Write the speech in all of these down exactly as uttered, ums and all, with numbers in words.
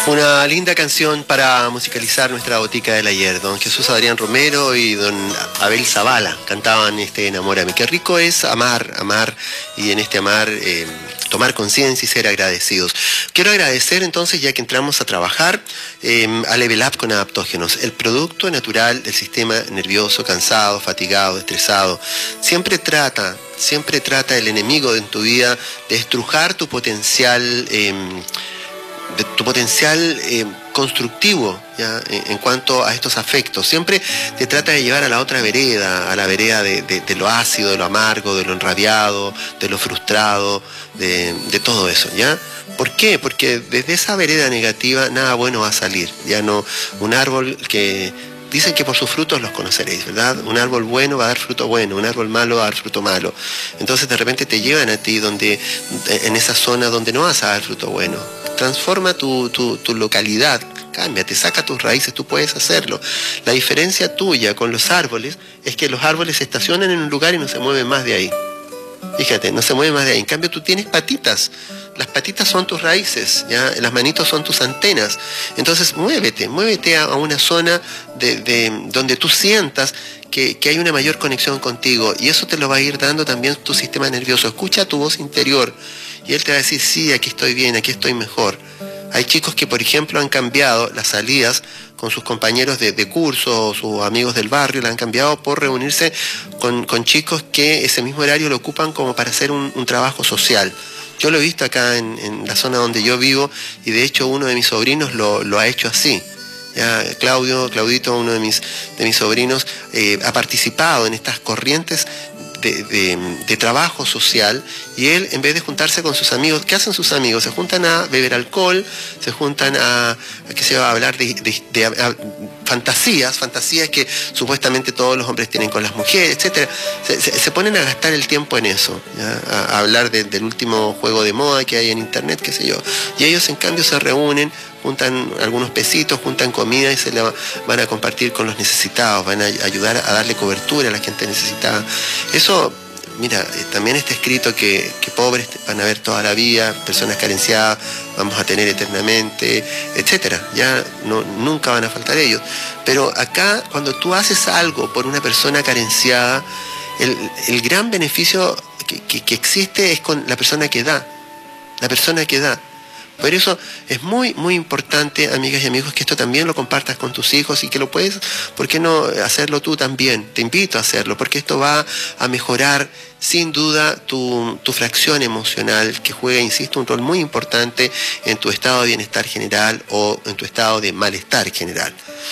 Una linda canción para musicalizar nuestra botica del ayer. Don Jesús Adrián Romero y don Abel Zavala cantaban este Enamórame. Qué rico es amar, amar y en este amar eh, tomar conciencia y ser agradecidos. Quiero agradecer entonces, ya que entramos a trabajar, eh, a Level Up con Adaptógenos, el producto natural del sistema nervioso, cansado, fatigado, estresado. Siempre trata, siempre trata el enemigo en tu vida de estrujar tu potencial eh, de tu potencial eh, constructivo, ¿ya? En, en cuanto a estos afectos. Siempre te trata de llevar a la otra vereda, a la vereda de, de, de lo ácido, de lo amargo, de lo enrabiado, de lo frustrado, de, de todo eso, ¿ya? ¿Por qué? Porque desde esa vereda negativa nada bueno va a salir. Ya no, un árbol que dicen que por sus frutos los conoceréis, ¿verdad? Un árbol bueno va a dar fruto bueno, un árbol malo va a dar fruto malo. Entonces de repente te llevan a ti donde, en esa zona donde no vas a dar fruto bueno. Transforma tu, tu, tu localidad, cámbiate, saca tus raíces, tú puedes hacerlo. La diferencia tuya con los árboles es que los árboles se estacionan en un lugar y no se mueven más de ahí. Fíjate, no se mueven más de ahí. En cambio tú tienes patitas. Las patitas son tus raíces, ¿ya? Las manitos son tus antenas. Entonces muévete, muévete a, a una zona de, de, donde tú sientas que, que hay una mayor conexión contigo. Y eso te lo va a ir dando también tu sistema nervioso. Escucha tu voz interior y él te va a decir, sí, aquí estoy bien, aquí estoy mejor. Hay chicos que, por ejemplo, han cambiado las salidas con sus compañeros de, de curso o sus amigos del barrio, la han cambiado por reunirse con, con chicos que ese mismo horario lo ocupan como para hacer un, un trabajo social. Yo lo he visto acá en, en la zona donde yo vivo y de hecho uno de mis sobrinos lo, lo ha hecho así. Ya, Claudio, Claudito, uno de mis, de mis sobrinos, eh, ha participado en estas corrientes De, de, de trabajo social y él, en vez de juntarse con sus amigos, ¿qué hacen sus amigos? Se juntan a beber alcohol, se juntan a, a que se va a hablar de, de, de a, a, fantasías, fantasías que supuestamente todos los hombres tienen con las mujeres, etcétera. Se, se, se ponen a gastar el tiempo en eso, ¿ya? A, a hablar de, del último juego de moda que hay en internet, qué sé yo. Y ellos en cambio se reúnen, juntan algunos pesitos, juntan comida y se la van a compartir con los necesitados, van a ayudar a darle cobertura a la gente necesitada. Eso, mira, también está escrito que, que pobres van a haber toda la vida, personas carenciadas vamos a tener eternamente, etcétera. Ya no, nunca van a faltar ellos. Pero acá, cuando tú haces algo por una persona carenciada, el, el gran beneficio que, que, que existe es con la persona que da, la persona que da. Por eso es muy, muy importante, amigas y amigos, que esto también lo compartas con tus hijos y que lo puedes, ¿por qué no hacerlo tú también? Te invito a hacerlo, porque esto va a mejorar sin duda tu, tu fracción emocional, que juega, insisto, un rol muy importante en tu estado de bienestar general o en tu estado de malestar general.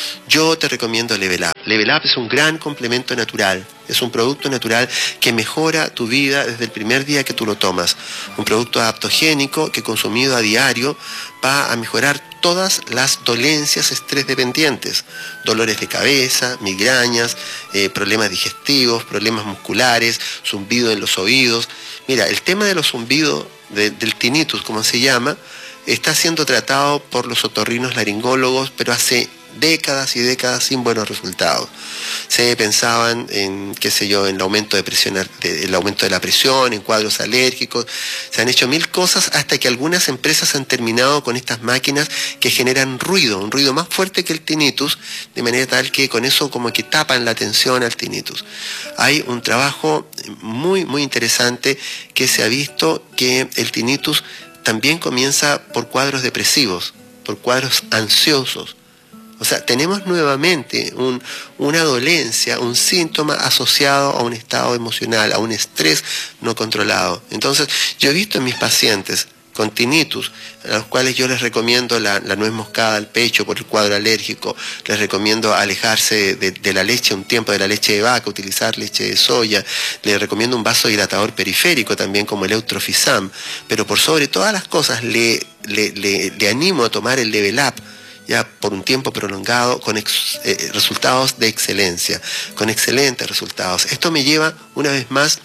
Yo te recomiendo Level Up. Level Up es un gran complemento natural, es un producto natural que mejora tu vida desde el primer día que tú lo tomas. Un producto adaptogénico que consumido a diario va a mejorar todas las dolencias estrés dependientes, dolores de cabeza, migrañas, eh, problemas digestivos, problemas musculares, zumbido en los oídos. Mira, el tema de los zumbidos, de, del tinnitus, como se llama, está siendo tratado por los otorrinos laringólogos, pero hace décadas y décadas sin buenos resultados. Se pensaban en, qué sé yo, en el aumento de presión, de, el aumento de la presión, en cuadros alérgicos. Se han hecho mil cosas hasta que algunas empresas han terminado con estas máquinas que generan ruido, un ruido más fuerte que el tinnitus, de manera tal que con eso como que tapan la atención al tinnitus. Hay un trabajo muy, muy interesante que se ha visto que el tinnitus también comienza por cuadros depresivos, por cuadros ansiosos. O sea, tenemos nuevamente un, una dolencia, un síntoma asociado a un estado emocional, a un estrés no controlado. Entonces, yo he visto en mis pacientes con tinnitus, a los cuales yo les recomiendo la, la nuez moscada al pecho por el cuadro alérgico, les recomiendo alejarse de, de la leche un tiempo, de la leche de vaca, utilizar leche de soya, les recomiendo un vasodilatador periférico también como el Eutrofisam, pero por sobre todas las cosas le, le, le, le animo a tomar el Level Up, ya por un tiempo prolongado, con ex, eh, resultados de excelencia, con excelentes resultados. Esto me lleva, una vez más,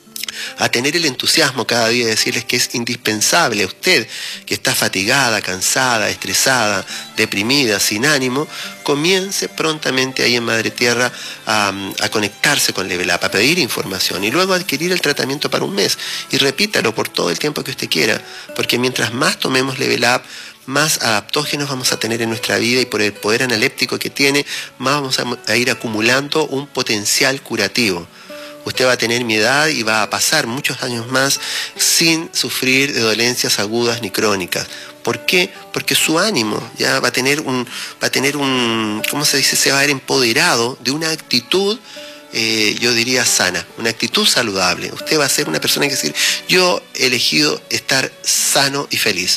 a tener el entusiasmo cada día de decirles que es indispensable a usted, que está fatigada, cansada, estresada, deprimida, sin ánimo, comience prontamente ahí en Madre Tierra a, a conectarse con Level Up, a pedir información y luego adquirir el tratamiento para un mes y repítalo por todo el tiempo que usted quiera, porque mientras más tomemos Level Up, más adaptógenos vamos a tener en nuestra vida, y por el poder analéptico que tiene, más vamos a, a ir acumulando un potencial curativo. Usted va a tener mi edad y va a pasar muchos años más sin sufrir de dolencias agudas ni crónicas. ¿Por qué? Porque su ánimo ya va a tener un, va a tener un, ¿cómo se dice? Se va a ver empoderado de una actitud, eh, yo diría sana, una actitud saludable. Usted va a ser una persona que decir, yo he elegido estar sano y feliz.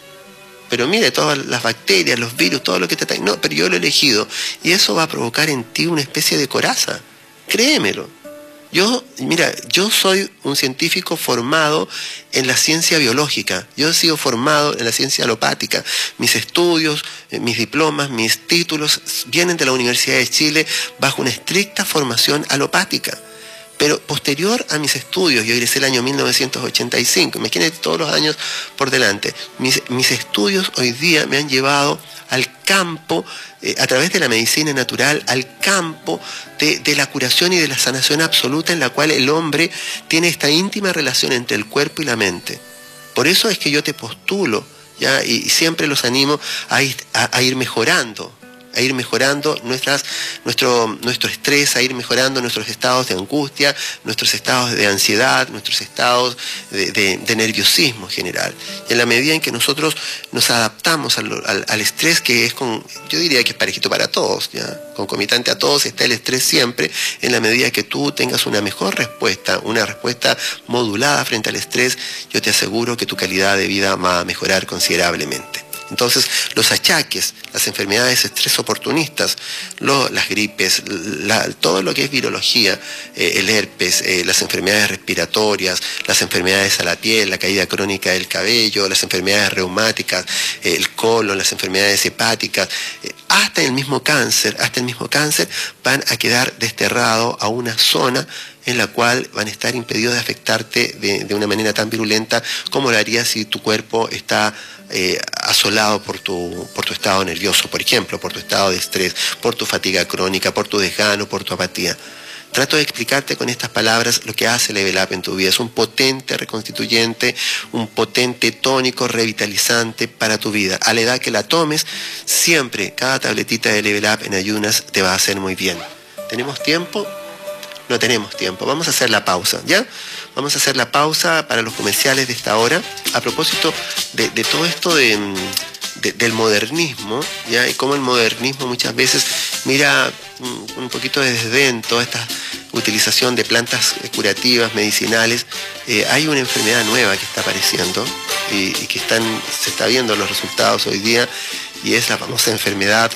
Pero mire, todas las bacterias, los virus, todo lo que te ataca, no, pero yo lo he elegido. Y eso va a provocar en ti una especie de coraza. Créemelo. Yo, mira, yo soy un científico formado en la ciencia biológica. Yo he sido formado en la ciencia alopática. Mis estudios, mis diplomas, mis títulos vienen de la Universidad de Chile bajo una estricta formación alopática. Pero posterior a mis estudios, yo egresé el año mil novecientos ochenta y cinco, imagínate todos los años por delante, mis, mis estudios hoy día me han llevado al campo, eh, a través de la medicina natural, al campo de, de la curación y de la sanación absoluta, en la cual el hombre tiene esta íntima relación entre el cuerpo y la mente. Por eso es que yo te postulo, ¿ya? Y, y siempre los animo a ir, a, a ir mejorando. a ir mejorando nuestras, nuestro, nuestro estrés, a ir mejorando nuestros estados de angustia, nuestros estados de ansiedad, nuestros estados de, de, de nerviosismo general. Y en la medida en que nosotros nos adaptamos al, al, al estrés, que es con, yo diría que es parejito para todos, ¿ya? Concomitante a todos está el estrés siempre, en la medida que tú tengas una mejor respuesta, una respuesta modulada frente al estrés, yo te aseguro que tu calidad de vida va a mejorar considerablemente. Entonces, los achaques, las enfermedades estrés oportunistas, lo, las gripes, la, todo lo que es virología, eh, el herpes, eh, las enfermedades respiratorias, las enfermedades a la piel, la caída crónica del cabello, las enfermedades reumáticas, eh, el colon, las enfermedades hepáticas, eh, hasta el mismo cáncer, hasta el mismo cáncer van a quedar desterrados a una zona en la cual van a estar impedidos de afectarte de, de una manera tan virulenta como lo haría si tu cuerpo está eh, asolado por tu, por tu estado nervioso, por ejemplo, por tu estado de estrés, por tu fatiga crónica, por tu desgano, por tu apatía. Trato de explicarte con estas palabras lo que hace Level Up en tu vida. Es un potente reconstituyente, un potente tónico revitalizante para tu vida. A la edad que la tomes, siempre cada tabletita de Level Up en ayunas te va a hacer muy bien. ¿Tenemos tiempo? No tenemos tiempo. Vamos a hacer la pausa, ¿ya? Vamos a hacer la pausa para los comerciales de esta hora. A propósito de, de todo esto de, de, del modernismo, ¿ya? Y cómo el modernismo muchas veces mira un, un poquito de desdén toda esta utilización de plantas curativas, medicinales. Eh, hay una enfermedad nueva que está apareciendo y, y que están, se está viendo los resultados hoy día, y es la famosa enfermedad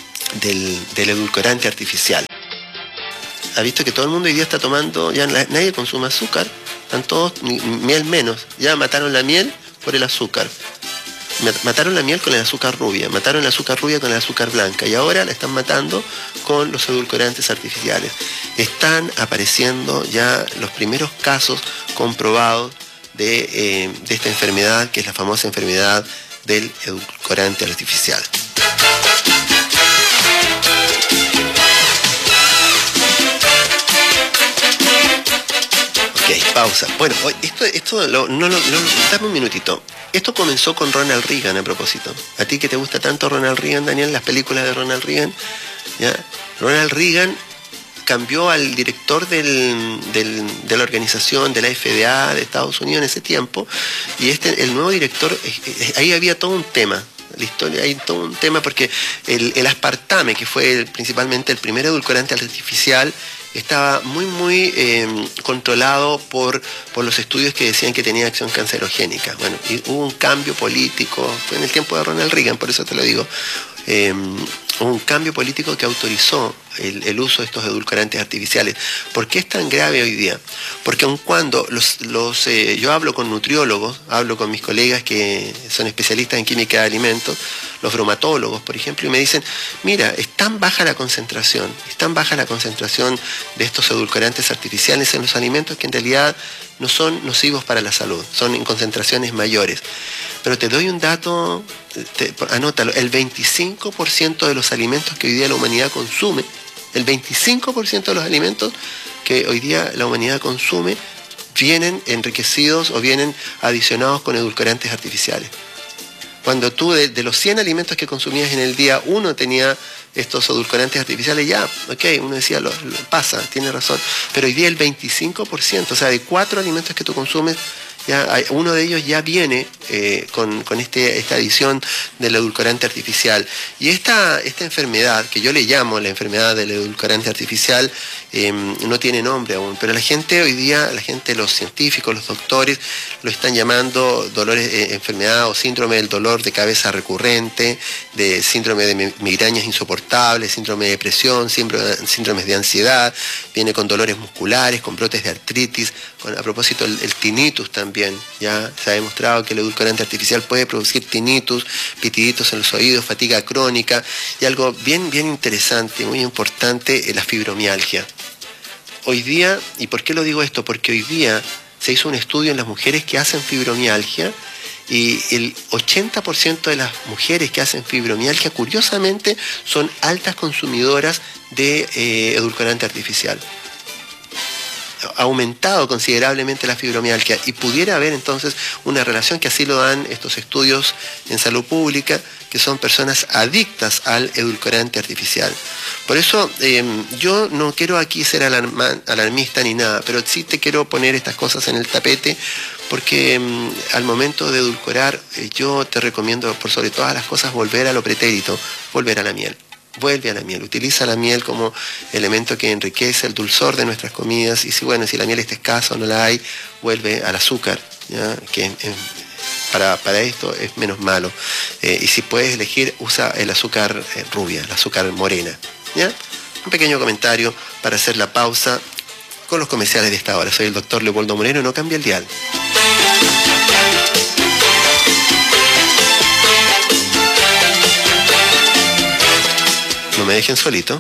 del, del edulcorante artificial. Ha visto que todo el mundo hoy día está tomando, ya nadie consume azúcar, están todos, miel menos, ya mataron la miel por el azúcar, mataron la miel con el azúcar rubia, mataron el azúcar rubia con el azúcar blanca, y ahora la están matando con los edulcorantes artificiales. Están apareciendo ya los primeros casos comprobados de, eh, de esta enfermedad, que es la famosa enfermedad del edulcorante artificial. Ok, pausa. Bueno, esto, esto lo, no, no, no, dame un minutito. Esto comenzó con Ronald Reagan, a propósito. A ti que te gusta tanto Ronald Reagan, Daniel, las películas de Ronald Reagan, ¿ya? Ronald Reagan cambió al director del, del, de la organización de la F D A de Estados Unidos en ese tiempo, y este, el nuevo director, ahí había todo un tema. La historia, hay todo un tema porque el, el aspartame, que fue el, principalmente el primer edulcorante artificial, estaba muy muy eh, controlado por, por los estudios que decían que tenía acción cancerogénica. Bueno, y hubo un cambio político, fue en el tiempo de Ronald Reagan, por eso te lo digo, eh, hubo un cambio político que autorizó el, el uso de estos edulcorantes artificiales. ¿Por qué es tan grave hoy día? Porque aun cuando los, los, eh, yo hablo con nutriólogos, hablo con mis colegas que son especialistas en química de alimentos, los bromatólogos, por ejemplo, y me dicen, mira, es tan baja la concentración, es tan baja la concentración de estos edulcorantes artificiales en los alimentos que en realidad no son nocivos para la salud, son en concentraciones mayores. Pero te doy un dato, te, anótalo, el veinticinco por ciento de los alimentos que hoy día la humanidad consume, el veinticinco por ciento de los alimentos que hoy día la humanidad consume vienen enriquecidos o vienen adicionados con edulcorantes artificiales. Cuando tú de, de los cien alimentos que consumías en el día, uno tenía estos edulcorantes artificiales, ya, ok, uno decía, lo, lo pasa, tiene razón. Pero hoy día el veinticinco por ciento, o sea, de cuatro alimentos que tú consumes, ya hay, uno de ellos ya viene eh, con, con este, esta adición del edulcorante artificial. Y esta, esta enfermedad, que yo le llamo la enfermedad del edulcorante artificial, eh, no tiene nombre aún, pero la gente hoy día, la gente, los científicos, los doctores, lo están llamando dolores, eh, enfermedad o síndrome del dolor de cabeza recurrente, de síndrome de migrañas insoportables, síndrome de depresión, síndrome, síndromes de ansiedad, viene con dolores musculares, con brotes de artritis, con, a propósito el, el tinnitus también. Ya se ha demostrado que el edulcorante artificial puede producir tinnitus, pitiditos en los oídos, fatiga crónica y algo bien, bien interesante, muy importante, la fibromialgia. Hoy día, ¿y por qué lo digo esto? Porque hoy día se hizo un estudio en las mujeres que hacen fibromialgia y el ochenta por ciento de las mujeres que hacen fibromialgia, curiosamente, son altas consumidoras de eh, edulcorante artificial. Ha aumentado considerablemente la fibromialgia y pudiera haber entonces una relación, que así lo dan estos estudios en salud pública, que son personas adictas al edulcorante artificial. Por eso eh, yo no quiero aquí ser alarma, alarmista ni nada, pero sí te quiero poner estas cosas en el tapete, porque eh, al momento de edulcorar eh, yo te recomiendo por sobre todas las cosas volver a lo pretérito, volver a la miel. Vuelve a la miel, utiliza la miel como elemento que enriquece el dulzor de nuestras comidas, y si bueno, si la miel está escasa o no la hay, vuelve al azúcar, ¿ya? Que eh, para, para esto es menos malo. Eh, y si puedes elegir, usa el azúcar eh, rubia, el azúcar morena, ¿ya? Un pequeño comentario para hacer la pausa con los comerciales de esta hora. Soy el doctor Leopoldo Moreno, no cambia el dial. No me dejen solito.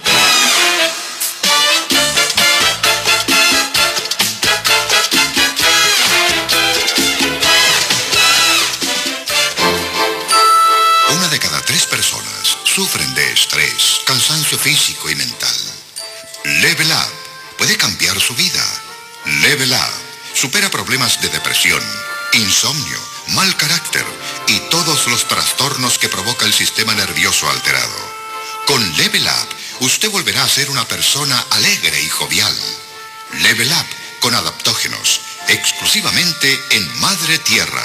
Una de cada tres personas sufren de estrés, cansancio físico y mental. Level Up puede cambiar su vida. Level Up supera problemas de depresión, insomnio, mal carácter y todos los trastornos que provoca el sistema nervioso alterado. Con Level Up, usted volverá a ser una persona alegre y jovial. Level Up con adaptógenos, exclusivamente en Madre Tierra.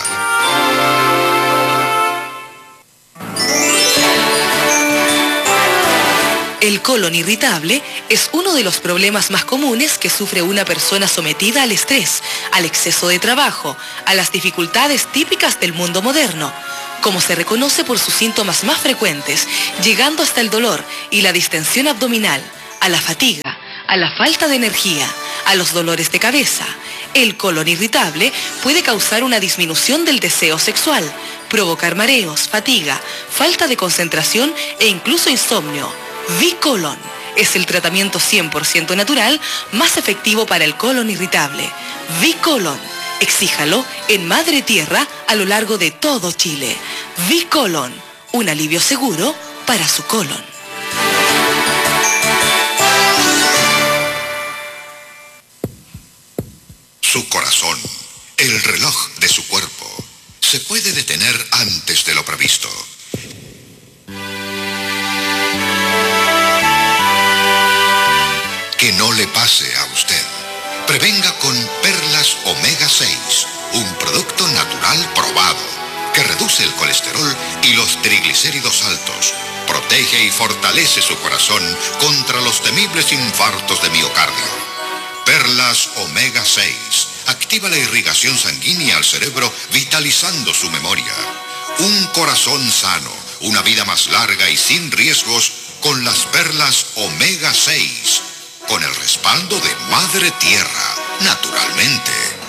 El colon irritable es uno de los problemas más comunes que sufre una persona sometida al estrés, al exceso de trabajo, a las dificultades típicas del mundo moderno, como se reconoce por sus síntomas más frecuentes, llegando hasta el dolor y la distensión abdominal, a la fatiga, a la falta de energía, a los dolores de cabeza. El colon irritable puede causar una disminución del deseo sexual, provocar mareos, fatiga, falta de concentración e incluso insomnio. V-Colon es el tratamiento cien por ciento natural más efectivo para el colon irritable. V-Colon. Exíjalo en Madre Tierra a lo largo de todo Chile. V-Colon, un alivio seguro para su colon. Su corazón, el reloj de su cuerpo, se puede detener antes de lo previsto. Que no le pase a usted. Prevenga con Perlas Omega seis, un producto natural probado que reduce el colesterol y los triglicéridos altos, protege y fortalece su corazón contra los temibles infartos de miocardio. Perlas Omega seis activa la irrigación sanguínea al cerebro, vitalizando su memoria. Un corazón sano, una vida más larga y sin riesgos con las Perlas Omega seis, con el respaldo de Madre Tierra, naturalmente.